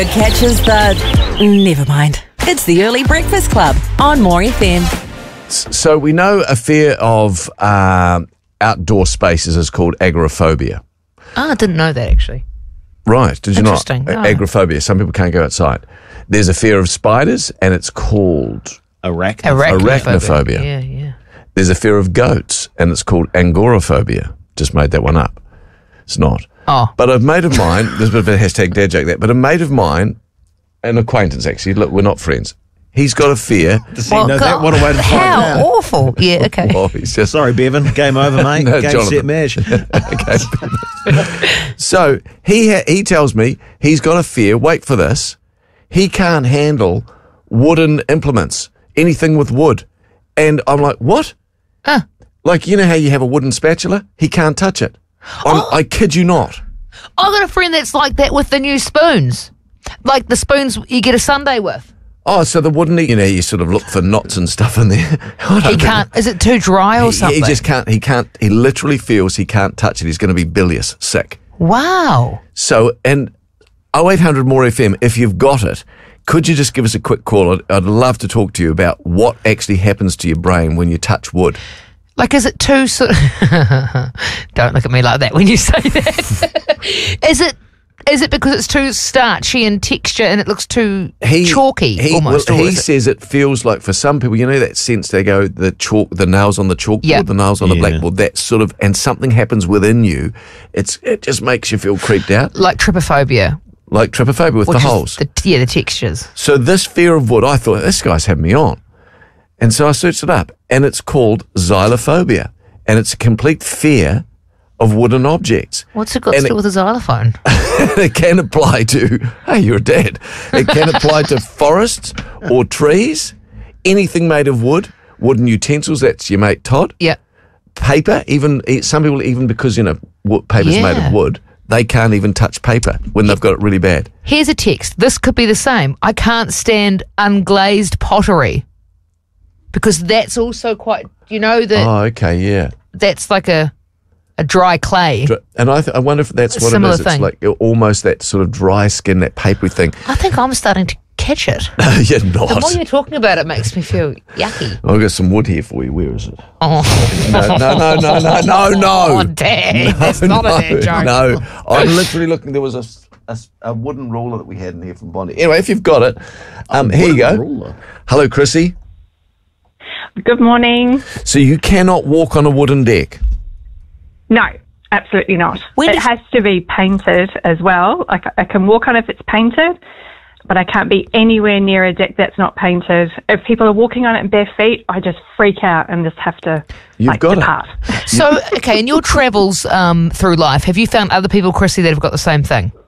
Catches the... Never mind. It's the Early Breakfast Club on More FM. So we know a fear of outdoor spaces is called agoraphobia. I didn't know that, actually. Right, did you not? Interesting. No. Agoraphobia. Some people can't go outside. There's a fear of spiders, and it's called arachnophobia. Yeah. There's a fear of goats, and it's called angoraphobia. Just made that one up. It's not. Oh. But a mate of mine, there's a bit of a hashtag dad joke there, but a mate of mine, an acquaintance actually, look, we're not friends. He's got a fear. Does he know that? What a way to find How out. awful. Yeah, okay. Well, he's just Sorry, Bevan. Game over, mate. No, Game, Jonathan. set, mash. Okay. So he tells me he's got a fear, wait for this, he can't handle wooden implements, anything with wood. And I'm like, what? Like, you know how you have a wooden spatula? He can't touch it. I kid you not. I got a friend that's like that with the new spoons. Like the spoons you get a sundae with. Oh, so the wooden, you sort of look for knots and stuff in there. He can't, is it too dry or something? He just can't, he literally feels he can't touch it. He's going to be bilious, sick. Wow. So, and 0800 More FM, if you've got it, could you just give us a quick call? I'd love to talk to you about what actually happens to your brain when you touch wood. Like, is it too sort of... Don't look at me like that when you say that. Is it because it's too starchy in texture and it looks too chalky almost? Well, he says it feels like for some people, you know that sense they go, the nails on the chalkboard, the nails on the blackboard, that sort of, and something happens within you, it just makes you feel creeped out. Like trypophobia. Like trypophobia with the holes. The textures. So this fear of wood, I thought, this guy's had me on. And so I searched it up, and it's called xylophobia, and it's a complete fear of wooden objects. What's it got to do with a xylophone? It can apply to, hey, you're dead. It can apply to forests or trees, anything made of wood, wooden utensils, that's your mate Todd. Yeah. Paper, even some people, even because, paper's made of wood, they can't even touch paper when they've got it really bad. Here's a text. This could be the same. I can't stand unglazed pottery. Because that's also quite, that... Oh, okay, yeah. That's like a dry clay. And I wonder if that's what it is. It's like almost that sort of dry skin, that papery thing. I think I'm starting to catch it. You're not. The more you're talking about it makes me feel yucky. I've got some wood here for you. Where is it? Oh. No. Oh, Dad. That's not a dad joke. No. I'm literally looking. There was a wooden ruler that we had in here from Bondi. Anyway, if you've got it, here you go. Ruler. Hello, Chrissy. Good morning. So you cannot walk on a wooden deck? No, absolutely not. It has to be painted as well. Like I can walk on if it's painted, but I can't be anywhere near a deck that's not painted. If people are walking on it in bare feet, I just freak out and just have to depart. So, okay, in your travels through life, have you found other people, Chrissy, that have got the same thing?